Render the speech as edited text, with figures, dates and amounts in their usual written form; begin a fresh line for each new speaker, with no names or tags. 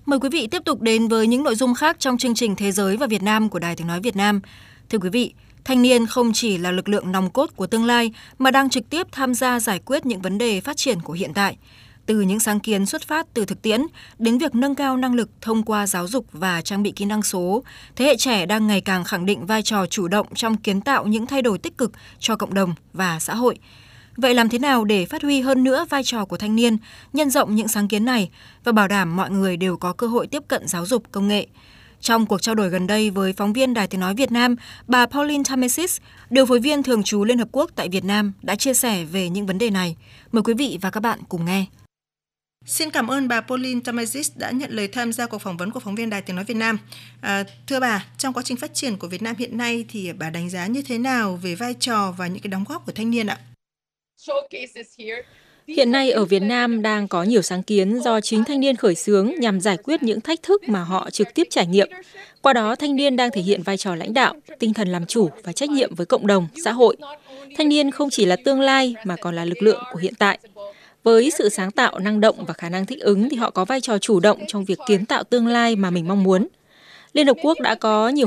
Mời quý vị tiếp tục đến với những nội dung khác trong chương trình Thế giới và Việt Nam của Đài Tiếng nói Việt Nam. Thưa quý vị, thanh niên không chỉ là lực lượng nòng cốt của tương lai mà đang trực tiếp tham gia giải quyết những vấn đề phát triển của hiện tại. Từ những sáng kiến xuất phát từ thực tiễn đến việc nâng cao năng lực thông qua giáo dục và trang bị kỹ năng số, thế hệ trẻ đang ngày càng khẳng định vai trò chủ động trong kiến tạo những thay đổi tích cực cho cộng đồng và xã hội. Vậy làm thế nào để phát huy hơn nữa vai trò của thanh niên, nhân rộng những sáng kiến này và bảo đảm mọi người đều có cơ hội tiếp cận giáo dục công nghệ? Trong cuộc trao đổi gần đây với phóng viên Đài Tiếng nói Việt Nam, bà Pauline Tamesis, điều phối viên thường trú Liên Hợp Quốc tại Việt Nam, đã chia sẻ về những vấn đề này. Mời quý vị và các bạn cùng nghe.
Xin cảm ơn bà Pauline Tamesis đã nhận lời tham gia cuộc phỏng vấn của phóng viên Đài Tiếng nói Việt Nam. Thưa bà, trong quá trình phát triển của Việt Nam hiện nay thì bà đánh giá như thế nào về vai trò và những cái đóng góp của thanh niên ạ?
Hiện nay ở Việt Nam đang có nhiều sáng kiến do chính thanh niên khởi xướng nhằm giải quyết những thách thức mà họ trực tiếp trải nghiệm. Qua đó, thanh niên đang thể hiện vai trò lãnh đạo, tinh thần làm chủ và trách nhiệm với cộng đồng, xã hội. Thanh niên không chỉ là tương lai mà còn là lực lượng của hiện tại. Với sự sáng tạo, năng động và khả năng thích ứng thì họ có vai trò chủ động trong việc kiến tạo tương lai mà mình mong muốn. Liên Hợp Quốc đã có nhiều